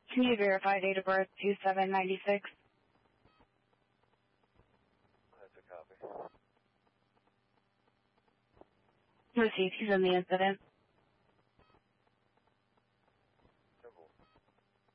Can you verify date of birth 2796? That's a copy. Received. He's in the incident.